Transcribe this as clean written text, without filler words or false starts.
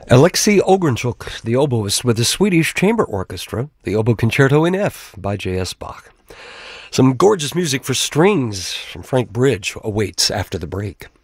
Alexei Ogrenchuk, the oboist with the Swedish Chamber Orchestra, the Oboe Concerto in F by J.S. Bach. Some gorgeous music for strings from Frank Bridge awaits after the break.